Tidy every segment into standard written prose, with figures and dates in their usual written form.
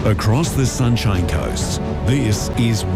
Across the Sunshine Coast, this is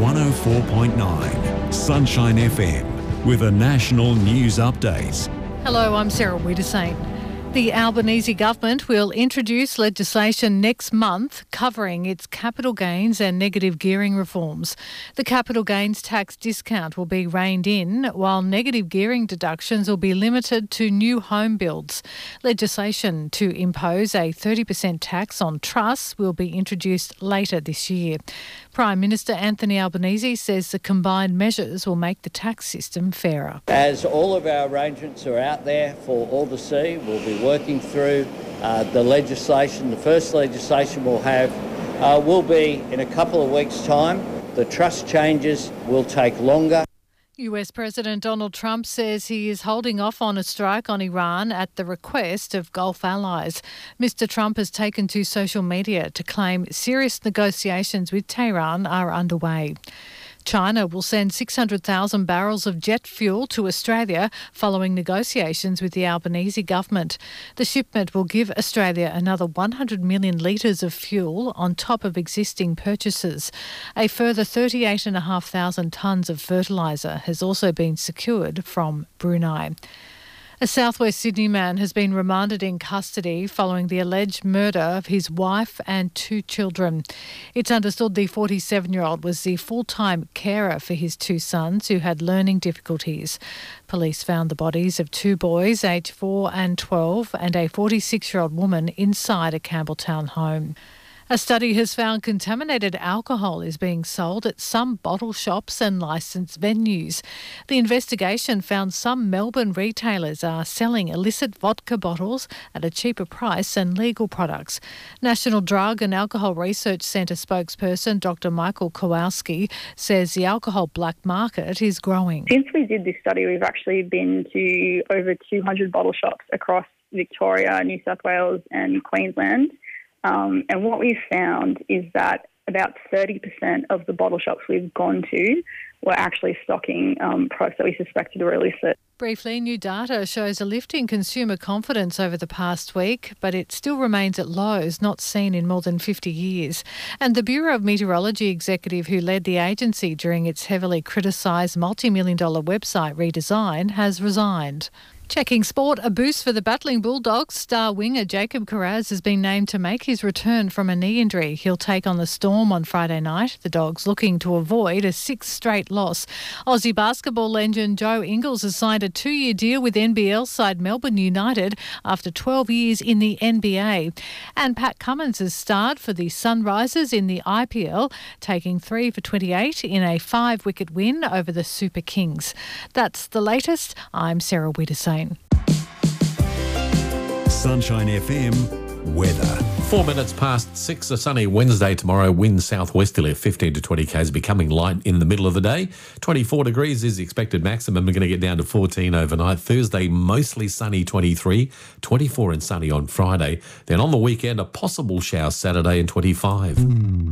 104.9 Sunshine FM with a national news update. Hello, I'm Sarah Wiedersane. The Albanese government will introduce legislation next month covering its capital gains and negative gearing reforms. The capital gains tax discount will be reined in, while negative gearing deductions will be limited to new home builds. Legislation to impose a 30% tax on trusts will be introduced later this year. Prime Minister Anthony Albanese says the combined measures will make the tax system fairer. As all of our arrangements are out there for all to see, we'll be working through the legislation. The first legislation we'll have will be in a couple of weeks' time. The trust changes will take longer. US President Donald Trump says he is holding off on a strike on Iran at the request of Gulf allies. Mr. Trump has taken to social media to claim serious negotiations with Tehran are underway. China will send 600,000 barrels of jet fuel to Australia following negotiations with the Albanese government. The shipment will give Australia another 100 million litres of fuel on top of existing purchases. A further 38,500 tonnes of fertiliser has also been secured from Brunei. A southwest Sydney man has been remanded in custody following the alleged murder of his wife and two children. It's understood the 47-year-old was the full-time carer for his two sons who had learning difficulties. Police found the bodies of two boys, aged 4 and 12, and a 46-year-old woman inside a Campbelltown home. A study has found contaminated alcohol is being sold at some bottle shops and licensed venues. The investigation found some Melbourne retailers are selling illicit vodka bottles at a cheaper price than legal products. National Drug and Alcohol Research Centre spokesperson Dr Michael Kowalski says the alcohol black market is growing. Since we did this study, we've actually been to over 200 bottle shops across Victoria, New South Wales and Queensland. And what we've found is that about 30% of the bottle shops we've gone to were actually stocking products that we suspected were illicit. Briefly, new data shows a lift in consumer confidence over the past week, but it still remains at lows not seen in more than 50 years. And the Bureau of Meteorology executive who led the agency during its heavily criticised multi-million-dollar website redesign has resigned. Checking sport, a boost for the battling Bulldogs. Star winger Jacob Kiraz has been named to make his return from a knee injury. He'll take on the Storm on Friday night. The Dogs looking to avoid a sixth straight loss. Aussie basketball legend Joe Ingles has signed a 2-year deal with NBL side Melbourne United after 12 years in the NBA. And Pat Cummins has starred for the Sunrisers in the IPL, taking 3 for 28 in a 5-wicket win over the Super Kings. That's the latest. I'm Sarah Wiedersane. Sunshine FM weather. 4 minutes past 6, a sunny Wednesday tomorrow. Wind southwesterly of 15 to 20 k's, becoming light in the middle of the day. 24 degrees is the expected maximum. We're going to get down to 14 overnight. Thursday, mostly sunny, 23. 24 and sunny on Friday. Then on the weekend, a possible shower Saturday and 25.